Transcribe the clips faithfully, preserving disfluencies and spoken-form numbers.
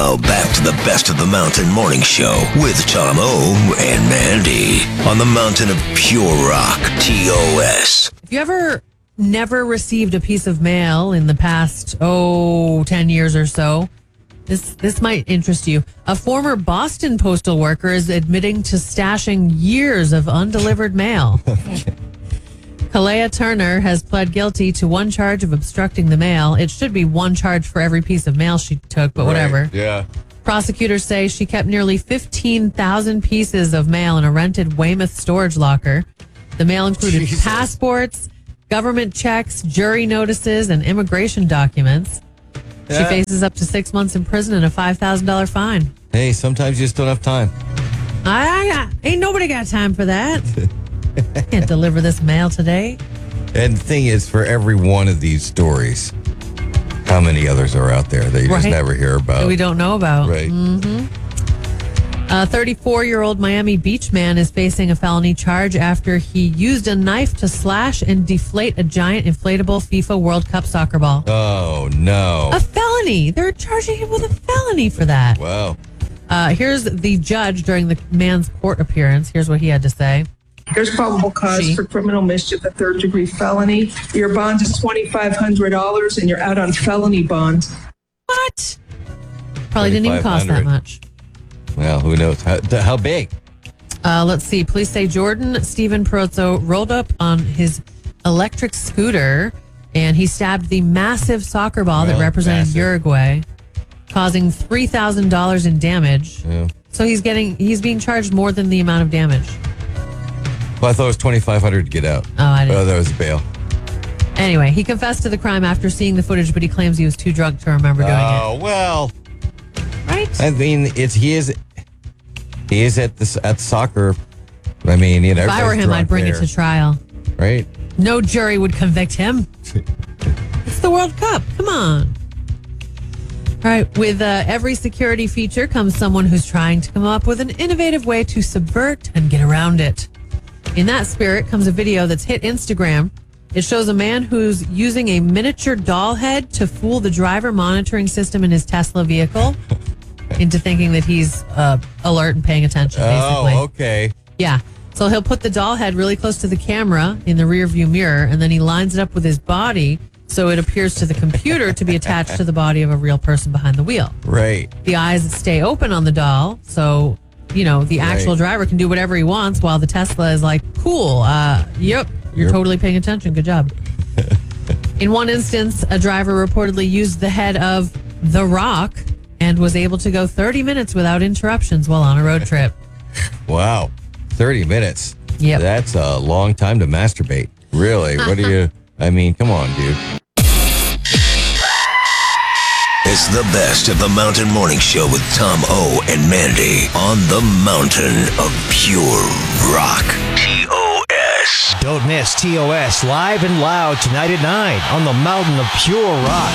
Now back to the Best of the Mountain Morning Show with Tom O and Mandy on the Mountain of Pure Rock, T O S. Have you ever never received a piece of mail in the past, oh, ten years or so? This this might interest you. A former Boston postal worker is admitting to stashing years of undelivered mail. Kalea Turner has pled guilty to one charge of obstructing the mail. It should be one charge for every piece of mail she took, but Right, whatever. Yeah. Prosecutors say she kept nearly fifteen thousand pieces of mail in a rented Weymouth storage locker. The mail included Jesus. passports, government checks, jury notices, and immigration documents. She Yeah. faces up to six months in prison and a five thousand dollars fine. Hey, sometimes you just don't have time. I, I got, ain't nobody got time for that. Can't deliver this mail today. And the thing is, for every one of these stories, how many others are out there that you just Right. never hear about? That we don't know about. Right. A thirty-four-year-old Miami Beach man is facing a felony charge after he used a knife to slash and deflate a giant inflatable FIFA World Cup soccer ball. Oh, no. A felony. They're charging him with a felony for that. Wow. Uh, here's the judge during the man's court appearance. Here's what he had to say. There's probable cause She- for criminal mischief, a third degree felony. Your bond is twenty-five hundred dollars and you're out on felony bond. What? Probably didn't even cost that twenty-five hundred. much. Well, who knows? How, th- how big? Uh, let's see. Police say Jordan Stephen Perozzo rolled up on his electric scooter and he stabbed the massive soccer ball that Well, represented massive. Uruguay, causing three thousand dollars in damage. Yeah. So he's getting he's being charged more than the amount of damage. Well, I thought it was twenty-five hundred to get out. Oh, I didn't. Oh, that was bail. Anyway, he confessed to the crime after seeing the footage, but he claims he was too drunk to remember doing Oh, well. it. Right? I mean, it's he is he is at this at soccer. I mean, you know, If I were everybody's him, I'd drunk bring there, it to trial. right? No jury would convict him. It's the World Cup. Come on. All right. With uh, every security feature comes someone who's trying to come up with an innovative way to subvert and get around it. In that spirit comes a video that's hit Instagram. It shows a man who's using a miniature doll head to fool the driver monitoring system in his Tesla vehicle into thinking that he's uh, alert and paying attention, basically. Oh, okay. Yeah. So he'll put the doll head really close to the camera in the rear view mirror, and then he lines it up with his body so it appears to the computer to be attached to the body of a real person behind the wheel. Right. The eyes stay open on the doll, so, you know, the actual Right. driver can do whatever he wants while the Tesla is like, cool, uh, yep, you're Yep. totally paying attention. Good job. In one instance, a driver reportedly used the head of The Rock and was able to go thirty minutes without interruptions while on a road trip. Wow. thirty minutes. Yep. That's a long time to masturbate. Really? What do you, I mean, come on, dude. It's the Best of the Mountain Morning Show with Tom O and Mandy on the Mountain of Pure Rock, T O S. Don't miss T O S live and loud tonight at nine on the Mountain of Pure Rock.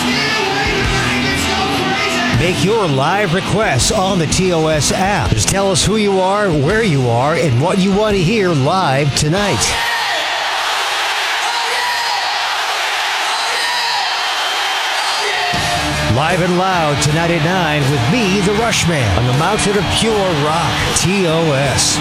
Make your live requests on the T O S app. Just tell us who you are, where you are, and what you want to hear live tonight. Live and loud tonight at nine with me, the Rushman, on the Mountain of Pure Rock, T O S.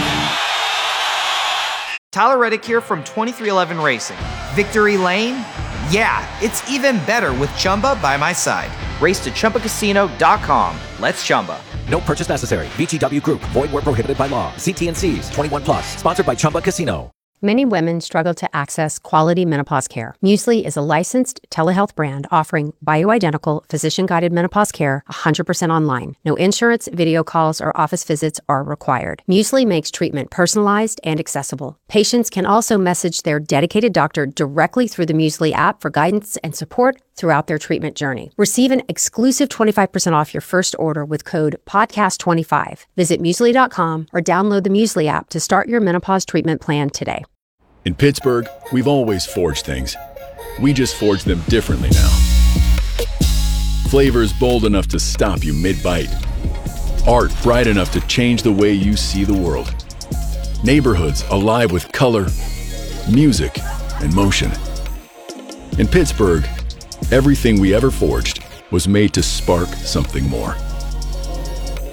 Tyler Reddick here from twenty-three eleven Racing. Victory Lane? Yeah, it's even better with Chumba by my side. Race to Chumba Casino dot com. Let's Chumba. No purchase necessary. V G W Group. Void where prohibited by law. See T and C's. twenty-one plus. Sponsored by Chumba Casino. Many women struggle to access quality menopause care. Muesli is a licensed telehealth brand offering bioidentical, physician-guided menopause care one hundred percent online. No insurance, video calls, or office visits are required. Muesli makes treatment personalized and accessible. Patients can also message their dedicated doctor directly through the Muesli app for guidance and support throughout their treatment journey. Receive an exclusive twenty-five percent off your first order with code podcast twenty-five. Visit muesli dot com or download the Muesli app to start your menopause treatment plan today. In Pittsburgh, we've always forged things. We just forge them differently now. Flavors bold enough to stop you mid-bite. Art bright enough to change the way you see the world. Neighborhoods alive with color, music, and motion. In Pittsburgh, everything we ever forged was made to spark something more.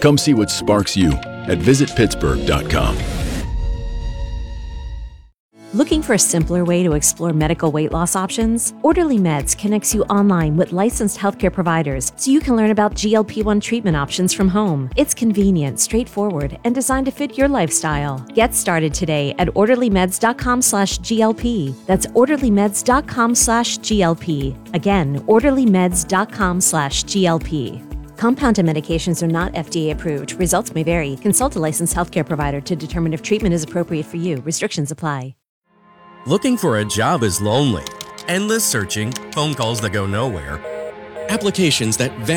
Come see what sparks you at visit pittsburgh dot com. Looking for a simpler way to explore medical weight loss options? Orderly Meds connects you online with licensed healthcare providers so you can learn about G L P one treatment options from home. It's convenient, straightforward, and designed to fit your lifestyle. Get started today at orderlymeds.com slash GLP. That's orderlymeds.com slash GLP. Again, orderlymeds.com slash GLP. Compounded medications are not F D A approved. Results may vary. Consult a licensed healthcare provider to determine if treatment is appropriate for you. Restrictions apply. Looking for a job is lonely. Endless searching, phone calls that go nowhere, applications that